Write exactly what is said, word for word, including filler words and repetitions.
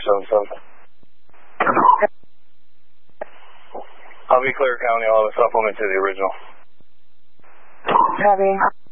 seven seven. I'll be Clear County. I'll have a supplement to the original. Copy.